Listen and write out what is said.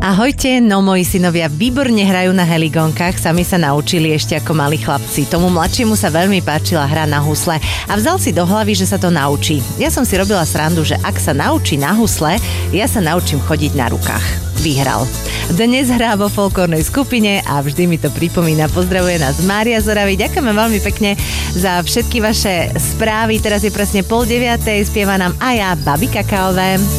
Ahojte, no moji synovia výborne hrajú na heligónkach, sami sa naučili ešte ako malí chlapci. Tomu mladšiemu sa veľmi páčila hra na husle a vzal si do hlavy, že sa to naučí. Ja som si robila srandu, že ak sa naučí na husle, ja sa naučím chodiť na rukách. Vyhral. Dnes hrá vo folklórnej skupine a vždy mi to pripomína. Pozdravuje nás Mária Zoravy. Ďakujeme veľmi pekne za všetky vaše správy. Teraz je presne 8:30, spieva nám aj ja, Babi Kakaové.